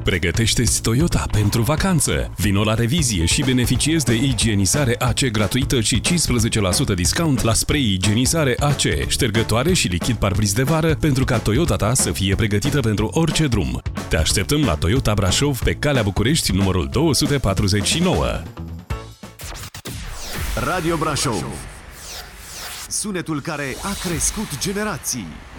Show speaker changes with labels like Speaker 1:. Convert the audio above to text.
Speaker 1: Pregătește-ți Toyota pentru vacanță. Vino la revizie și beneficiezi de igienizare AC gratuită și 15% discount la spray igienizare AC, ștergătoare și lichid parbriz de vară pentru ca Toyota ta să fie pregătită pentru orice drum. Te așteptăm la Toyota Brașov pe Calea București, numărul 249.
Speaker 2: Radio Brașov. Sunetul care a crescut generații.